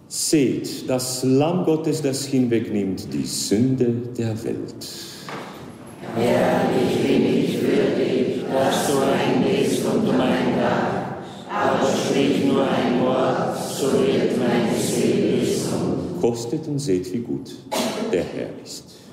Seht, das Lamm Gottes, das hinwegnimmt die Sünde der Welt. Herr, ich bin nicht würdig, dass du eingehst unter mein Dach, aber sprich nur ein Wort, so wird meine Seele gesund. Kostet und seht, wie gut der Herr ist.